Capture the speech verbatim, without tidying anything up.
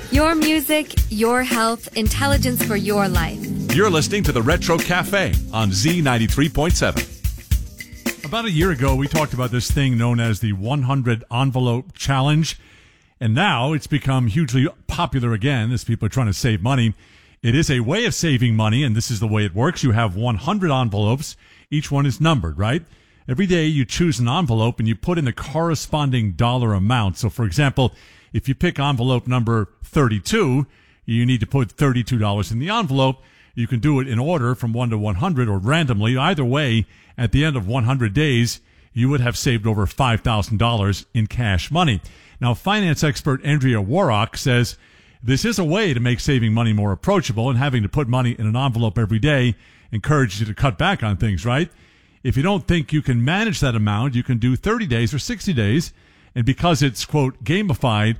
Your music, your health, intelligence for your life. You're listening to the Retro Cafe on Z ninety-three point seven. About a year ago, we talked about this thing known as the one hundred Envelope Challenge, and now it's become hugely popular again as people are trying to save money. It is a way of saving money, and this is the way it works. You have one hundred envelopes. Each one is numbered, right? Every day you choose an envelope and you put in the corresponding dollar amount. So, for example, if you pick envelope number thirty-two, you need to put thirty-two dollars in the envelope. You can do it in order from one to one hundred or randomly. Either way, at the end of one hundred days, you would have saved over five thousand dollars in cash money. Now, finance expert Andrea Warrock says this is a way to make saving money more approachable, and having to put money in an envelope every day encourages you to cut back on things, right? If you don't think you can manage that amount, you can do thirty days or sixty days. And because it's, quote, gamified,